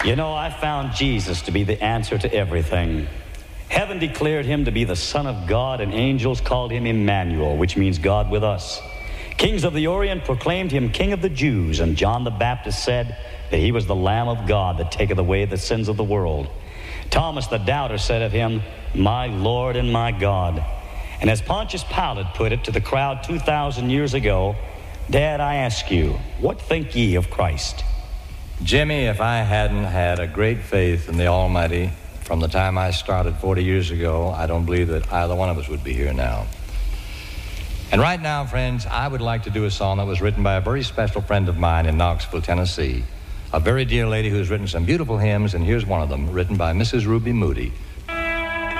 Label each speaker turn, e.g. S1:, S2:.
S1: You know, I found Jesus to be the answer to everything. Heaven declared him to be the Son of God, and angels called him Emmanuel, which means God with us. Kings of the Orient proclaimed him King of the Jews, and John the Baptist said that he was the Lamb of God that taketh away the sins of the world. Thomas the doubter said of him, my Lord and my God. And as Pontius Pilate put it to the crowd 2,000 years ago, Dad, I ask you, what think ye of Christ?
S2: Jimmy, if I hadn't had a great faith in the Almighty from the time I started 40 years ago, I don't believe that either one of us would be here now. And right now, friends, I would like to do a song that was written by a very special friend of mine in Knoxville, Tennessee. A very dear lady who's written some beautiful hymns, and here's one of them, written by Mrs. Ruby Moody,